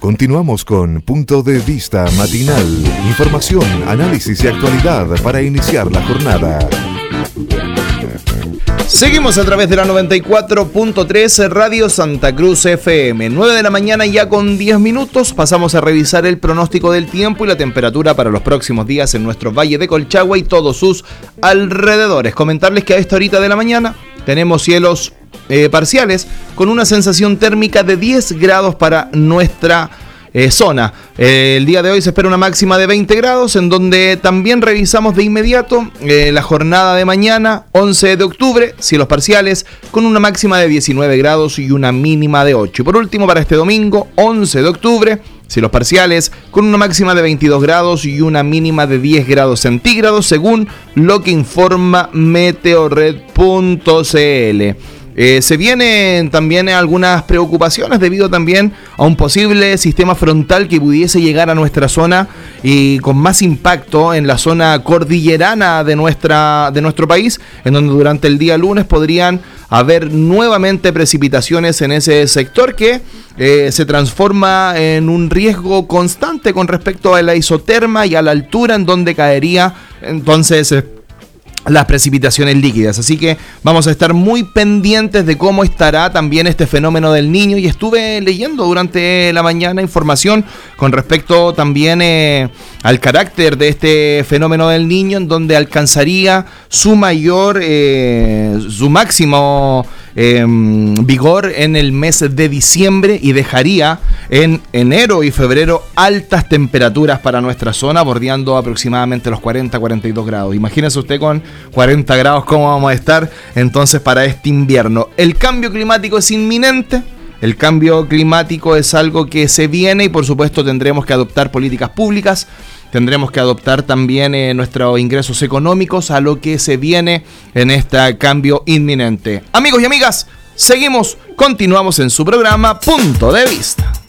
Continuamos con Punto de Vista Matinal. Información, análisis y actualidad para iniciar la jornada. Seguimos a través de la 94.3 Radio Santa Cruz FM. 9 de la mañana ya con 10 minutos. Pasamos a revisar el pronóstico del tiempo y la temperatura para los próximos días en nuestro Valle de Colchagua y todos sus alrededores. Comentarles que a esta horita de la mañana tenemos cielos parciales con una sensación térmica de 10 grados para nuestra zona. El día de hoy se espera una máxima de 20 grados, en donde también revisamos de inmediato la jornada de mañana, 11 de octubre, cielos parciales, con una máxima de 19 grados y una mínima de 8. Y por último, para este domingo, 11 de octubre, cielos parciales, con una máxima de 22 grados y una mínima de 10 grados centígrados, según lo que informa meteorred.cl. Se vienen también algunas preocupaciones debido también a un posible sistema frontal que pudiese llegar a nuestra zona y con más impacto en la zona cordillerana de nuestro país, en donde durante el día lunes podrían haber nuevamente precipitaciones en ese sector que se transforma en un riesgo constante con respecto a la isoterma y a la altura en donde caería entonces las precipitaciones líquidas. Así que vamos a estar muy pendientes de cómo estará también este fenómeno del Niño, y estuve leyendo durante la mañana información con respecto también al carácter de este fenómeno del Niño, en donde alcanzaría su máximo vigor en el mes de diciembre y dejaría en enero y febrero altas temperaturas para nuestra zona, bordeando aproximadamente los 40-42 grados. Imagínense usted con 40 grados cómo vamos a estar entonces para este invierno. El cambio climático es inminente. El cambio climático es algo que se viene y por supuesto tendremos que adoptar políticas públicas, tendremos que adoptar también nuestros ingresos económicos a lo que se viene en este cambio inminente. Amigos y amigas, continuamos en su programa Punto de Vista.